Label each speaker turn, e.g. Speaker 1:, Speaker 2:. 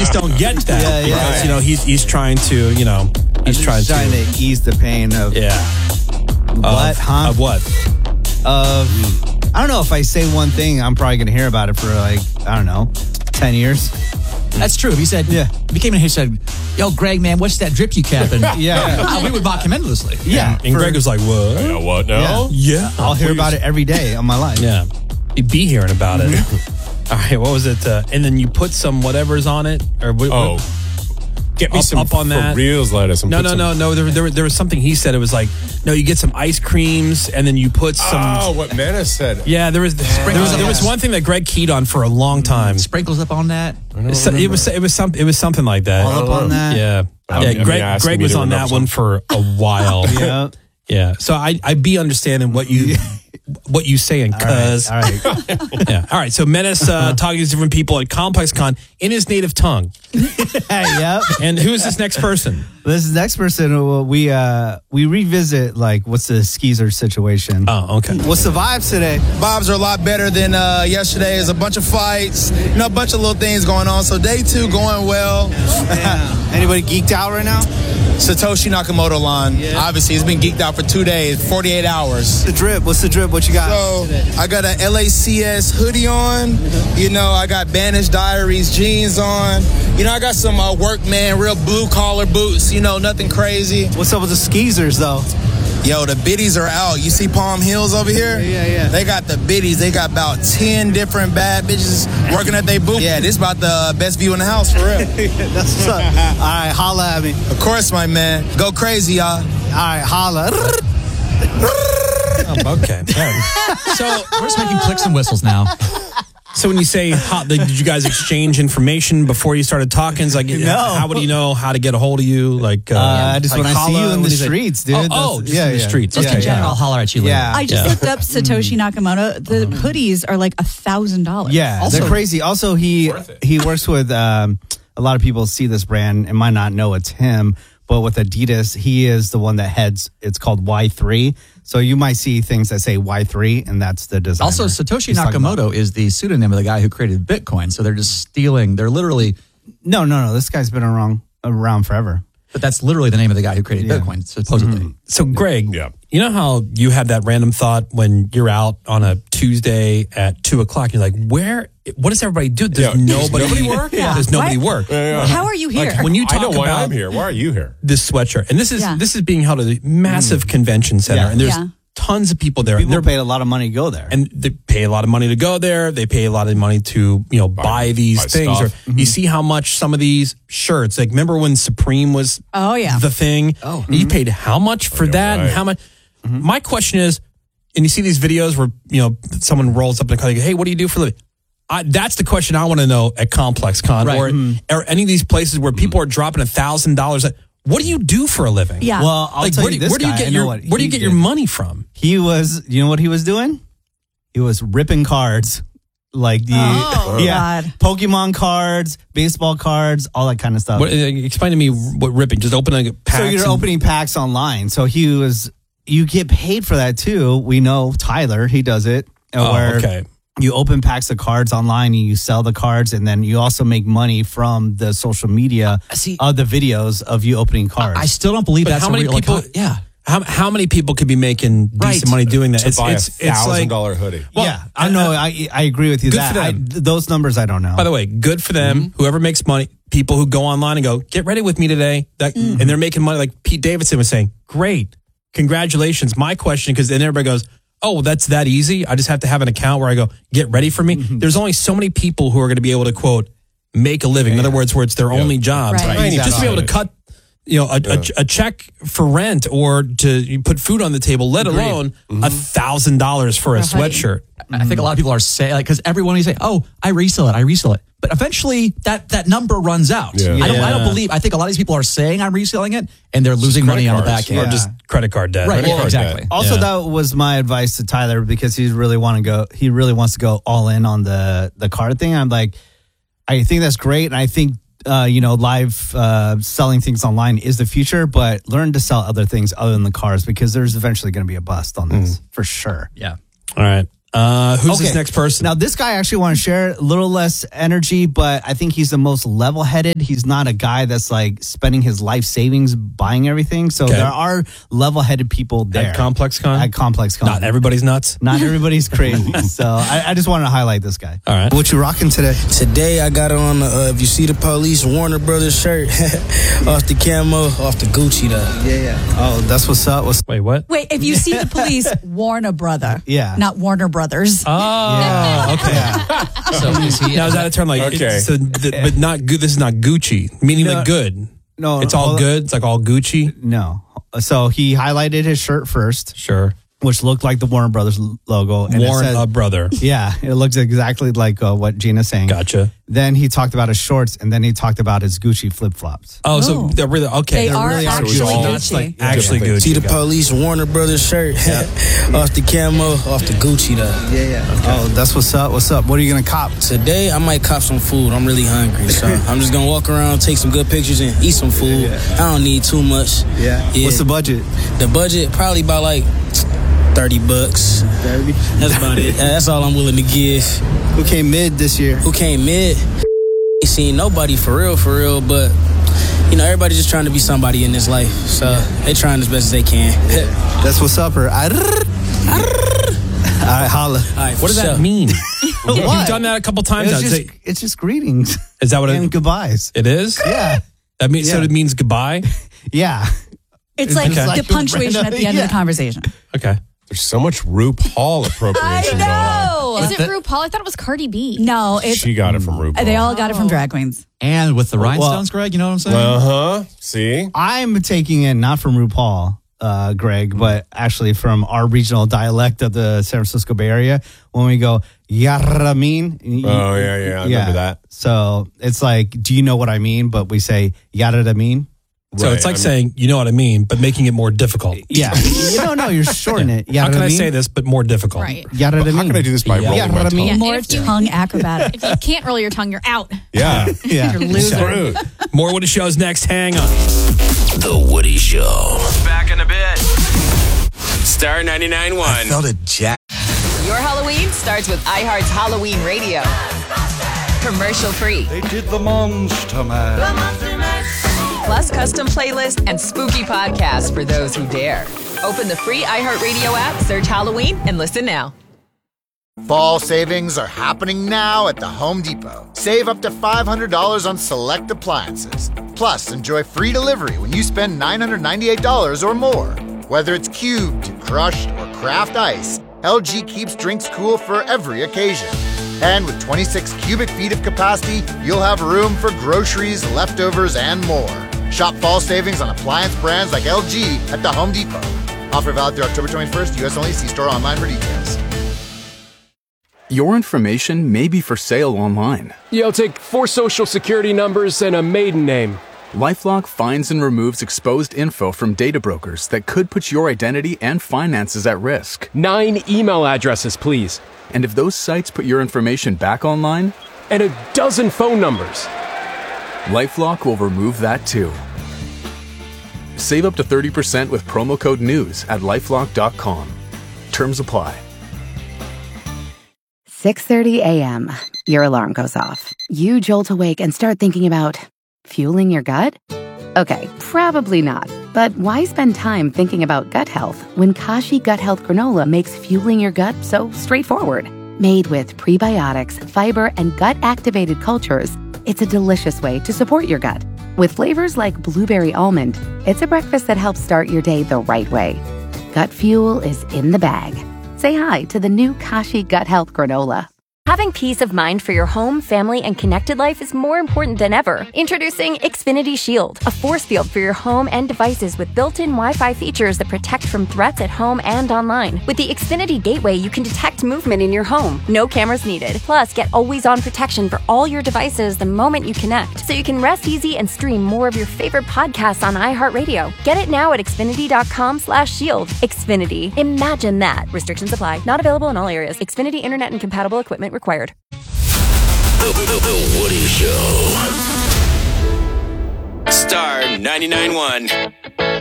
Speaker 1: just don't get that.
Speaker 2: Yeah.
Speaker 1: Because, he's trying to, he's trying
Speaker 2: to ease the pain of what, huh?
Speaker 1: Of what?
Speaker 2: I don't know. If I say one thing, I'm probably going to hear about it for 10 years.
Speaker 3: That's true. If he said, if he came in here and said, yo, Greg, man, what's that drip you capping? We would mock him endlessly.
Speaker 2: Yeah.
Speaker 1: And Greg was like, what?
Speaker 4: You know what now?
Speaker 1: Yeah.
Speaker 2: I'll hear about it every day of my life.
Speaker 1: Yeah. You'd be hearing about it. All right, what was it? And then you put some whatever's on it? Or
Speaker 4: get me some
Speaker 1: up on that.
Speaker 4: for reals lettuce.
Speaker 1: No. There was something he said. It was like, no, you get some ice creams and then you put some.
Speaker 4: Oh, what Menace said.
Speaker 1: Yeah, there was one thing that Greg keyed on for a long time.
Speaker 3: Sprinkles up on that.
Speaker 1: It was something like that.
Speaker 2: All up on that.
Speaker 1: Yeah. Greg was on that one for a while. Yeah. So I'd be understanding what you saying, cuz.
Speaker 2: All right.
Speaker 1: Yeah. All right. So Menace talking to different people at Complex Con in his native tongue.
Speaker 2: Yep.
Speaker 1: And who is this next person?
Speaker 2: This next person, we revisit what's the skeezer situation.
Speaker 1: Oh, okay.
Speaker 2: What's the vibes today?
Speaker 5: Vibes are a lot better than yesterday. There's a bunch of fights, a bunch of little things going on. So day 2 going well.
Speaker 2: Anybody geeked out right now?
Speaker 5: Satoshi Nakamoto line. Yeah. Obviously, he's been geeked out for 2 days, 48 hours.
Speaker 2: What's the drip? What you got?
Speaker 5: So I got an LACS hoodie on. I got Banished Diaries jeans on. I got some workman, real blue collar boots. Nothing crazy.
Speaker 2: What's up with the skeezers though?
Speaker 5: Yo, the biddies are out. You see Palm Hills over here?
Speaker 2: Yeah.
Speaker 5: They got the biddies. They got about 10 different bad bitches working at their booth. Yeah, this about the best view in the house, for real.
Speaker 2: That's what's up. All right, holla at me.
Speaker 5: Of course, my man. Go crazy, y'all.
Speaker 2: All right, holla.
Speaker 1: Okay.
Speaker 3: So we're just making clicks and whistles now.
Speaker 1: So when you say, did you guys exchange information before you started talking? It's like, how would you know how to get a hold of you? When
Speaker 2: I see you in the streets, dude.
Speaker 1: In the streets.
Speaker 3: Just in general, I'll holler at you later.
Speaker 2: Yeah.
Speaker 6: I just looked up Satoshi Nakamoto. The hoodies are like $1,000.
Speaker 2: Yeah, they're crazy. Also, he works with a lot of people see this brand and might not know it's him, but with Adidas, he is the one that heads. It's called Y3. So you might see things that say Y3, and that's the designer.
Speaker 3: Also, Satoshi Nakamoto is the pseudonym of the guy who created Bitcoin. So they're just stealing. They're literally.
Speaker 2: No. This guy's been around forever.
Speaker 3: But that's literally the name of the guy who created Bitcoin, supposedly.
Speaker 1: Mm-hmm. So, Greg, you know how you have that random thought when you're out on a Tuesday at 2:00? You're like, what does everybody do? Does nobody work? Does nobody work?
Speaker 6: How are you here?
Speaker 1: Like, when you talk
Speaker 4: I know why
Speaker 1: about
Speaker 4: I'm here. Why are you here?
Speaker 1: This sweatshirt, and this is being held at a massive convention center, and there's tons of people there.
Speaker 2: People paid a lot of money to go there.
Speaker 1: And they pay a lot of money to go there. They pay a lot of money to, buy these things. Or you see how much some of these shirts, like remember when Supreme was the thing? Oh. You paid how much for that? Right. And how much? Mm-hmm. My question is, and you see these videos where, someone rolls up in a car, hey, what do you do for a living? That's the question I want to know at Complex Con or any of these places where people are dropping $1,000. What do you do for a living?
Speaker 6: Yeah.
Speaker 2: Well, I'll tell you this
Speaker 1: where do you get your money from?
Speaker 2: He was, you know what he was doing? He was ripping cards.
Speaker 6: God.
Speaker 2: Pokemon cards, baseball cards, all that kind of stuff.
Speaker 1: Explain to me what ripping, just opening packs.
Speaker 2: So you're opening packs online. So you get paid for that too. We know Tyler, he does it. You open packs of cards online and you sell the cards, and then you also make money from the social media of the videos of you opening cards.
Speaker 3: I still don't believe that's
Speaker 1: how many people. How many people could be making decent money doing that?
Speaker 4: Buy a $1,000 hoodie.
Speaker 2: Well, I know. I agree with you.
Speaker 1: Good for them.
Speaker 2: Those numbers I don't know.
Speaker 1: By the way, good for them. Mm-hmm. Whoever makes money, people who go online and go, get ready with me today, and they're making money. Like Pete Davidson was saying, great, congratulations. My question, because then everybody goes, oh, well, that's that easy. I just have to have an account where I go, get ready for me. Mm-hmm. There's only so many people who are going to be able to, quote, make a living. In other words, where it's their only job.
Speaker 6: Right.
Speaker 1: Just to be able to cut a check for rent or to put food on the table, let alone $1,000 for a sweatshirt.
Speaker 3: I think a lot of people are saying, because everyone is saying, oh, I resell it. But eventually that number runs out.
Speaker 4: Yeah.
Speaker 3: I don't believe, I think a lot of these people are saying I'm reselling it and they're losing money on the back end.
Speaker 1: Or just credit card debt.
Speaker 3: Right, exactly.
Speaker 2: Also, that was my advice to Tyler because he really wants to go all in on the card thing. I'm like, I think that's great. And I think, live selling things online is the future, but learn to sell other things other than the cars because there's eventually going to be a bust on this for sure.
Speaker 3: Yeah.
Speaker 1: All right. Who's this next person?
Speaker 2: Now, this guy I actually want to share a little less energy, but I think he's the most level-headed. He's not a guy that's like spending his life savings buying everything. So there are level-headed people there.
Speaker 1: At ComplexCon?
Speaker 2: At ComplexCon.
Speaker 1: Not everybody's nuts?
Speaker 2: Not everybody's crazy. So I just wanted to highlight this guy.
Speaker 1: All right.
Speaker 5: What you rocking today? Today I got on, if you see the police, Warner Brothers shirt. Off the camo, off the Gucci though.
Speaker 2: Yeah. Oh, that's what's up.
Speaker 1: Wait, what?
Speaker 6: Wait, if you see the police, Warner Brother.
Speaker 2: Yeah.
Speaker 6: Not Warner Brothers.
Speaker 1: Oh, okay.
Speaker 2: Yeah.
Speaker 3: So is he,
Speaker 1: Now, is that a term like,
Speaker 4: Okay.
Speaker 1: but not good? This is not Gucci, meaning the good.
Speaker 2: No,
Speaker 1: It's all good. It's like all Gucci.
Speaker 2: No. So he highlighted his shirt first,
Speaker 1: Sure.
Speaker 2: which looked like the Warner Brothers logo. And
Speaker 1: Warren,
Speaker 2: it said,
Speaker 1: brother.
Speaker 2: yeah, it looks exactly like what Gina's saying.
Speaker 1: Gotcha.
Speaker 2: Then he talked about his shorts, and then he talked about his Gucci flip-flops.
Speaker 1: Oh, so they're really, okay.
Speaker 6: They are
Speaker 2: really
Speaker 6: actually
Speaker 1: That's
Speaker 6: Gucci.
Speaker 1: like actually Gucci.
Speaker 5: See the police, Warner Brothers shirt. Off the camo, off the Gucci though.
Speaker 2: Yeah. Okay. Oh, that's what's up. What's up? What are you going to cop?
Speaker 5: Today I might cop some food. I'm really hungry, so I'm just gonna walk around, take some good pictures, and eat some food. I don't need too much.
Speaker 2: Yeah. What's the budget?
Speaker 5: The budget probably about like $30.
Speaker 2: 30.
Speaker 5: That's about it. That's all I'm willing to give.
Speaker 2: Who came mid this year?
Speaker 5: Who came mid? Ain't seen nobody for real, but you know, everybody just trying to be somebody in this life. So they trying as best as they can.
Speaker 2: That's what's up, her. All right, holla.
Speaker 5: All right,
Speaker 1: What does that mean? You've done that a couple times now.
Speaker 2: It's just greetings.
Speaker 1: Is that what
Speaker 2: and goodbyes.
Speaker 1: it is?
Speaker 2: Yeah.
Speaker 1: That means so
Speaker 2: Yeah.
Speaker 1: it means goodbye.
Speaker 2: Yeah.
Speaker 6: It's like
Speaker 1: Okay.
Speaker 6: the punctuation at the end of the conversation.
Speaker 1: Okay.
Speaker 4: There's so much RuPaul appropriation going on.
Speaker 7: Is it RuPaul? I thought it was Cardi B.
Speaker 6: No, it's
Speaker 4: She got it from RuPaul.
Speaker 6: they all got it from drag queens.
Speaker 3: and with the rhinestones, Greg, you know what I'm saying?
Speaker 4: Uh-huh. See?
Speaker 2: I'm taking it not from RuPaul, Greg, but actually from our regional dialect of the San Francisco Bay Area when we go, Yaramin.
Speaker 4: Oh, yeah. I remember that.
Speaker 2: So it's like, do you know what I mean? But we say, Yaramin.
Speaker 1: So it's like saying, you know what I mean, but making it more difficult.
Speaker 2: Yeah. No, you're shortening it.
Speaker 1: How can I say this, but more difficult?
Speaker 7: Right.
Speaker 4: How can I do this by rolling my tongue?
Speaker 7: Yeah,
Speaker 6: More
Speaker 7: if you-
Speaker 6: tongue acrobatic.
Speaker 7: If you can't roll your tongue, you're out.
Speaker 4: Yeah.
Speaker 2: Yeah.
Speaker 6: You're losing.
Speaker 4: Screwed.
Speaker 1: More Woody Show's next. Hang on.
Speaker 8: The Woody Show. Back in a bit. Star 99.1.
Speaker 9: Felt a jack.
Speaker 10: Your Halloween starts with iHeart's Halloween Radio. Commercial free.
Speaker 9: They did the Monster Mash.
Speaker 10: Plus custom playlists and spooky podcasts for those who dare. Open the free iHeartRadio app, search Halloween, and listen now.
Speaker 11: Fall savings are happening now at the Home Depot. Save up to $500 on select appliances. Plus, enjoy free delivery when you spend $998 or more. Whether it's cubed, crushed, or craft ice, LG keeps drinks cool for every occasion. And with 26 cubic feet of capacity, you'll have room for groceries, leftovers, and more. Shop fall savings on appliance brands like LG at the Home Depot. Offer valid through October 21st, U.S. only. See store online for details.
Speaker 12: Your information may be for sale online.
Speaker 13: Yeah, I'll take 4 social security numbers and a maiden name.
Speaker 12: LifeLock finds and removes exposed info from data brokers that could put your identity and finances at risk.
Speaker 13: 9 email addresses, please.
Speaker 12: And if those sites put your information back online?
Speaker 13: And a dozen phone numbers.
Speaker 12: LifeLock will remove that too. Save up to 30% with promo code NEWS at LifeLock.com. Terms apply.
Speaker 14: 6:30 a.m. Your alarm goes off. You jolt awake and start thinking about fueling your gut? Okay, probably not. But why spend time thinking about gut health when Kashi Gut Health Granola makes fueling your gut so straightforward? Made with prebiotics, fiber, and gut-activated cultures, it's a delicious way to support your gut. With flavors like blueberry almond, it's a breakfast that helps start your day the right way. Gut fuel is in the bag. Say hi to the new Kashi Gut Health Granola.
Speaker 15: Having peace of mind for your home, family, and connected life is more important than ever. Introducing Xfinity Shield, a force field for your home and devices with built-in Wi-Fi features that protect from threats at home and online. With the Xfinity Gateway, you can detect movement in your home. No cameras needed. Plus, get always-on protection for all your devices the moment you connect, so you can rest easy and stream more of your favorite podcasts on iHeartRadio. Get it now at Xfinity.com/shield. Xfinity. Imagine that. Restrictions apply. Not available in all areas. Xfinity Internet and compatible equipment required.
Speaker 8: The Woody Show. Star 99.1.